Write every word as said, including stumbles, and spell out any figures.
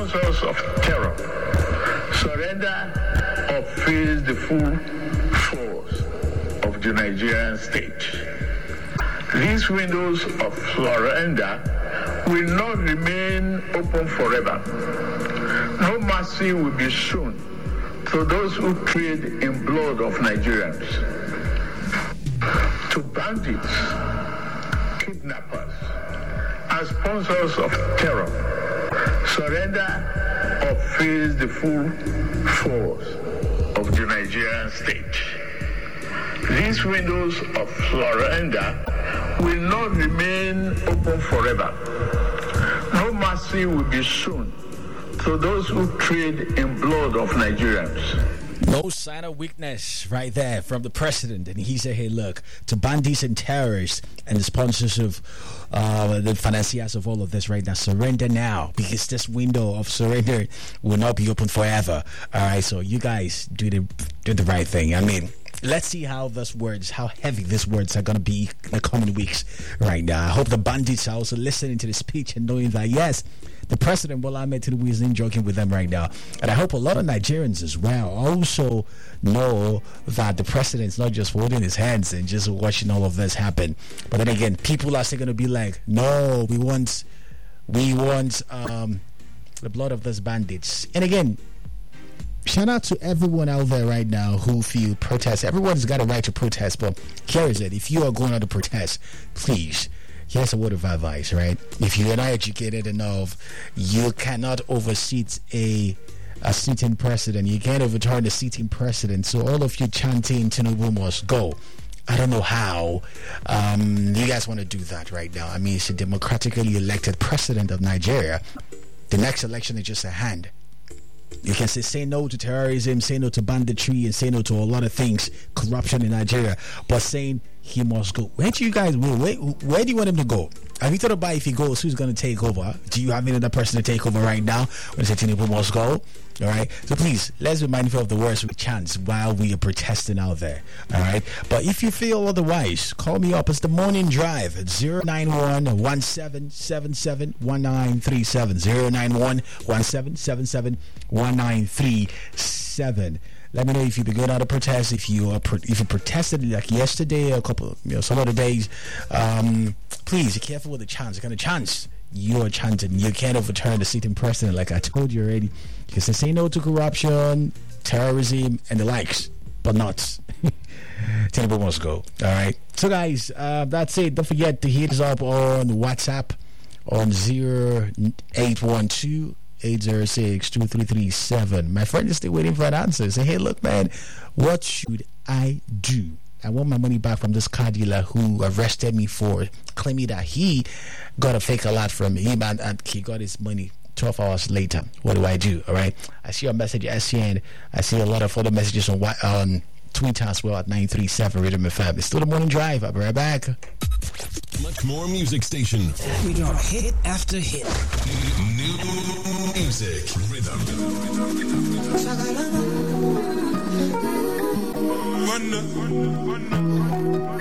sponsors of terror surrender or face the full force of the Nigerian state. These windows of surrender will not remain open forever. No mercy will be shown to those who trade in blood of Nigerians, to bandits, kidnappers, and sponsors of terror. Surrender or face the full force of the Nigerian state. These windows of surrender will not remain open forever. No mercy will be shown to those who trade in blood of Nigerians. No sign of weakness right there from the president. And he said, hey, look, to bandits and terrorists and the sponsors of uh, the financiers of all of this right now, surrender now, because this window of surrender will not be open forever. All right, so you guys do the, do the right thing. I mean, let's see how those words, how heavy these words are going to be in the coming weeks right now. I hope the bandits are also listening to the speech and knowing that, yes, the president, Bola Ahmed Tinubu, isn't joking with them right now. And I hope a lot of Nigerians as well also know that the president's not just holding his hands and just watching all of this happen. But then again, people are still going to be like, no, we want, we want um, the blood of those bandits. And again, shout out to everyone out there right now who feel protest. Everyone's got a right to protest, but here is it. If you are going on to protest, please, here's a word of advice, right? If you're not educated enough, you cannot overseat a a sitting president. You can't overturn the sitting president. So all of you chanting Tinubu must go. I don't know how um, you guys want to do that right now. I mean, it's a democratically elected president of Nigeria. The next election is just a hand. You can say, say no to terrorism, say no to banditry, and say no to a lot of things, corruption in Nigeria, but saying he must go. Where do you guys, where, where, where do you want him to go? Have you thought about if he goes, who's going to take over? Do you have any other person to take over right now when you say Tinubu must go? All right. So please, let's be mindful of the words we chant while we are protesting out there. All right. But if you feel otherwise, call me up. It's the morning drive at zero nine one, one seven seven seven, one nine three seven. zero nine one, one seven seven seven, one nine three seven. Let me know if you've been going out to protest. If you are, if you protested like yesterday, or a couple, you know, some other days. Um, please be careful with the chants. The kind of chants you're chanting, you can't overturn the sitting president. Like I told you already, you can say no to corruption, terrorism, and the likes, but not Tinubu must go. All right. So guys, uh, that's it. Don't forget to hit us up on WhatsApp on zero eight one two. eight zero six, two three three seven. My friend is still waiting for an answer. Say, hey, look, man, what should I do? I want my money back from this car dealer who arrested me for claiming that he got a fake alert from him and, and he got his money twelve hours later. What do I do? All right. I see your message at S C N. I see a lot of other messages on on Twitter as well at nine three seven Rhythm F M. It's still the morning drive. I'll be right back. Much more music station. We got hit after hit. New music rhythm. Wonder, wonder, wonder.